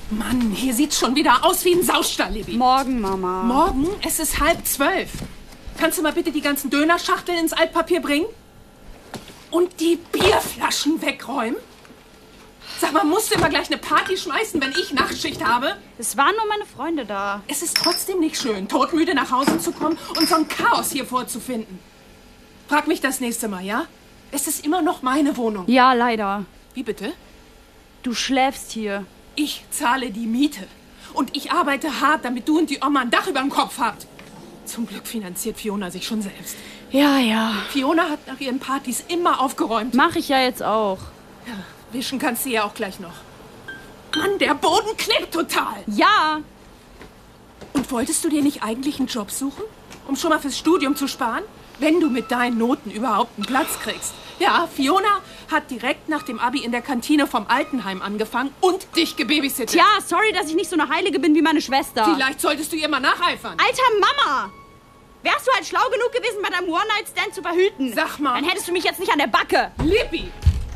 Mann, hier sieht's schon wieder aus wie ein Saustall, Libby. Morgen, Mama. Morgen? Es ist 11:30. Kannst du mal bitte die ganzen Dönerschachteln ins Altpapier bringen? Und die Bierflaschen wegräumen? Sag mal, musst du immer gleich eine Party schmeißen, wenn ich Nachtschicht habe? Es waren nur meine Freunde da. Es ist trotzdem nicht schön, todmüde nach Hause zu kommen und so ein Chaos hier vorzufinden. Frag mich das nächste Mal, ja? Es ist immer noch meine Wohnung. Ja, leider. Wie bitte? Du schläfst hier. Ich zahle die Miete. Und ich arbeite hart, damit du und die Oma ein Dach über dem Kopf habt. Zum Glück finanziert Fiona sich schon selbst. Ja, ja. Fiona hat nach ihren Partys immer aufgeräumt. Mach ich ja jetzt auch. Ja, wischen kannst du ja auch gleich noch. Mann, der Boden klebt total. Ja. Und wolltest du dir nicht eigentlich einen Job suchen? Um schon mal fürs Studium zu sparen? Wenn du mit deinen Noten überhaupt einen Platz kriegst. Ja, Fiona hat direkt nach dem Abi in der Kantine vom Altenheim angefangen und dich gebabysittet. Tja, sorry, dass ich nicht so eine Heilige bin wie meine Schwester. Vielleicht solltest du ihr mal nacheifern. Alter Mama! Wärst du halt schlau genug gewesen, bei deinem One-Night-Stand zu verhüten? Sag mal. Dann hättest du mich jetzt nicht an der Backe. Libby!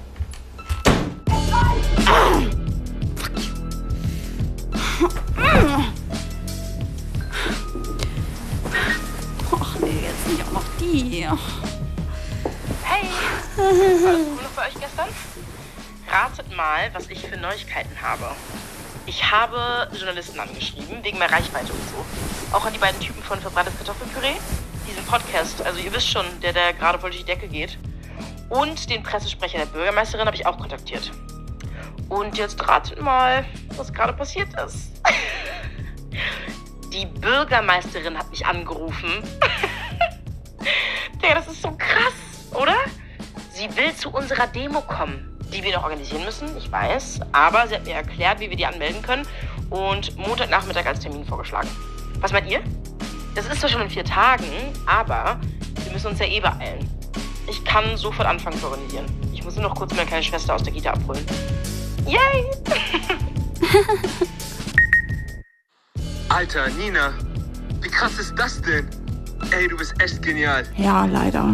Ach nee, jetzt nicht auch noch die. Hey, alles cool für euch gestern? Ratet mal, was ich für Neuigkeiten habe. Ich habe Journalisten angeschrieben, wegen mehr Reichweite und so. Auch an die beiden Typen von Verbreites Kartoffelpüree, diesen Podcast, also ihr wisst schon, der gerade voll durch die Decke geht. Und den Pressesprecher der Bürgermeisterin habe ich auch kontaktiert. Und jetzt ratet mal, was gerade passiert ist. Die Bürgermeisterin hat mich angerufen. Digga, das ist so krass, oder? Sie will zu unserer Demo kommen, die wir noch organisieren müssen, ich weiß. Aber sie hat mir erklärt, wie wir die anmelden können und Montagnachmittag als Termin vorgeschlagen. Was meint ihr? Das ist zwar schon in 4 Tagen, aber wir müssen uns ja eh beeilen. Ich kann sofort anfangen zu organisieren. Ich muss nur noch kurz meine kleine Schwester aus der Kita abholen. Yay! Alter, Nina, wie krass ist das denn? Ey, du bist echt genial. Ja, leider.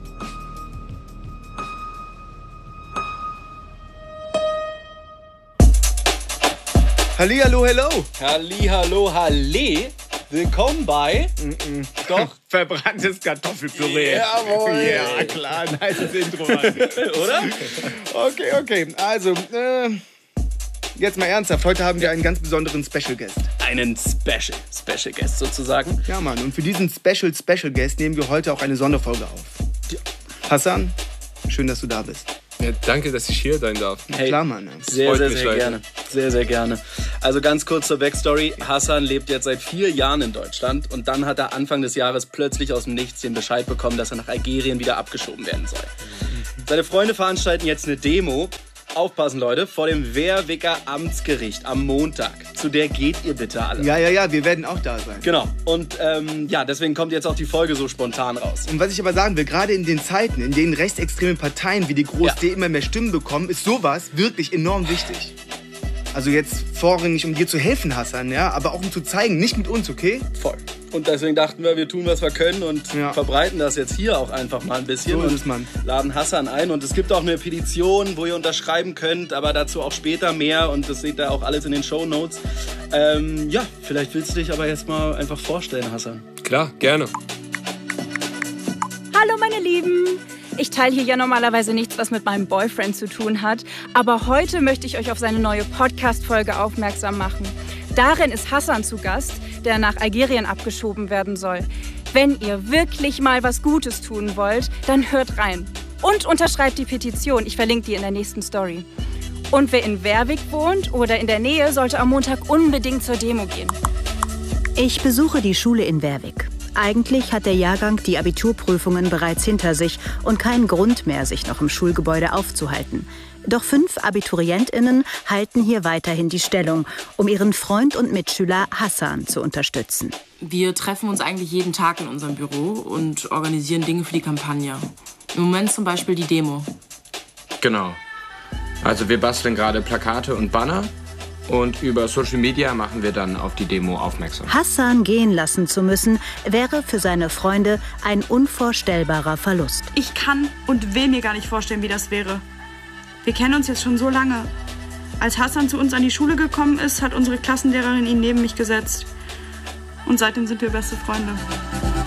Hallihallo, hello. Hallihallo, halle. Willkommen bei... Doch, verbranntes Kartoffelpüree. Jawohl. Ja, klar, nices Intro, Mann. Oder? Okay. Also, jetzt mal ernsthaft. Heute haben wir einen ganz besonderen Special Guest. Einen Special Guest sozusagen. Ja, Mann. Und für diesen Special Guest nehmen wir heute auch eine Sonderfolge auf. Ja. Hassan, schön, dass du da bist. Ja, danke, dass ich hier sein darf. Hey, klar, Mann. Sehr Freut mich, gerne. Sehr gerne. Also ganz kurz zur Backstory. Hassan lebt jetzt seit 4 Jahren in Deutschland und dann hat er Anfang des Jahres plötzlich aus dem Nichts den Bescheid bekommen, dass er nach Algerien wieder abgeschoben werden soll. Seine Freunde veranstalten jetzt eine Demo. Aufpassen, Leute, vor dem Wehrwicker Amtsgericht am Montag. Zu der geht ihr bitte alle. Ja, wir werden auch da sein. Genau. Und deswegen kommt jetzt auch die Folge so spontan raus. Und was ich aber sagen will, gerade in den Zeiten, in denen rechtsextreme Parteien wie die Groß-D immer mehr Stimmen bekommen, ist sowas wirklich enorm wichtig. Also jetzt vorrangig, um dir zu helfen, Hassan, ja, aber auch um zu zeigen, nicht mit uns, okay? Voll. Und deswegen dachten wir tun, was wir können und verbreiten das jetzt hier auch einfach mal ein bisschen. So ist es, Mann. Laden Hassan ein. Und es gibt auch eine Petition, wo ihr unterschreiben könnt, aber dazu auch später mehr. Und das seht ihr auch alles in den Shownotes. Vielleicht willst du dich aber jetzt mal einfach vorstellen, Hassan. Klar, gerne. Hallo meine Lieben. Ich teile hier ja normalerweise nichts, was mit meinem Boyfriend zu tun hat. Aber heute möchte ich euch auf seine neue Podcast-Folge aufmerksam machen. Darin ist Hassan zu Gast, der nach Algerien abgeschoben werden soll. Wenn ihr wirklich mal was Gutes tun wollt, dann hört rein. Und unterschreibt die Petition. Ich verlinke die in der nächsten Story. Und wer in Werwig wohnt oder in der Nähe, sollte am Montag unbedingt zur Demo gehen. Ich besuche die Schule in Werwig. Eigentlich hat der Jahrgang die Abiturprüfungen bereits hinter sich und keinen Grund mehr, sich noch im Schulgebäude aufzuhalten. Doch 5 AbiturientInnen halten hier weiterhin die Stellung, um ihren Freund und Mitschüler Hassan zu unterstützen. Wir treffen uns eigentlich jeden Tag in unserem Büro und organisieren Dinge für die Kampagne. Im Moment zum Beispiel die Demo. Genau. Also wir basteln gerade Plakate und Banner. Und über Social Media machen wir dann auf die Demo aufmerksam. Hassan gehen lassen zu müssen, wäre für seine Freunde ein unvorstellbarer Verlust. Ich kann und will mir gar nicht vorstellen, wie das wäre. Wir kennen uns jetzt schon so lange. Als Hassan zu uns an die Schule gekommen ist, hat unsere Klassenlehrerin ihn neben mich gesetzt. Und seitdem sind wir beste Freunde.